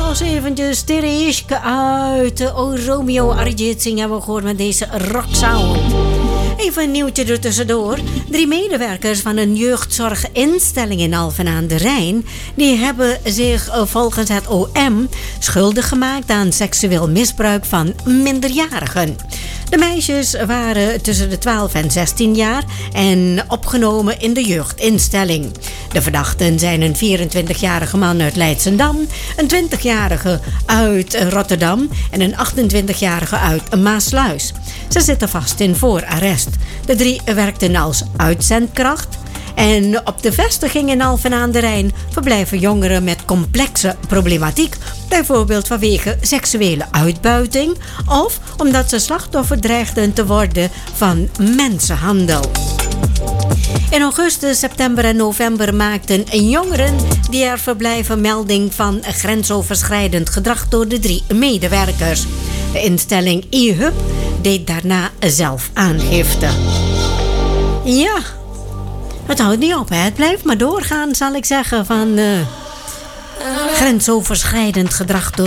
was eventjes Tereeske uit Romeo Arijit Singh hebben we gehoord met deze rocksound. Even een nieuwtje er tussendoor. 3 medewerkers van een jeugdzorginstelling in Alphen aan de Rijn, die hebben zich volgens het OM schuldig gemaakt aan seksueel misbruik van minderjarigen. De meisjes waren tussen de 12 en 16 jaar en opgenomen in de jeugdinstelling. De verdachten zijn een 24-jarige man uit Leidschendam, een 20-jarige uit Rotterdam en een 28-jarige uit Maasluis. Ze zitten vast in voorarrest. De 3 werkten als uitzendkracht. En op de vestiging in Alphen aan de Rijn verblijven jongeren met complexe problematiek. Bijvoorbeeld vanwege seksuele uitbuiting of omdat ze slachtoffer dreigden te worden van mensenhandel. In augustus, september en november maakten jongeren die er verblijven melding van grensoverschrijdend gedrag door de 3 medewerkers. De instelling e-hub deed daarna zelf aangifte. Ja, het houdt niet op, hè? Het blijft maar doorgaan, zal ik zeggen, van grensoverschrijdend gedrag door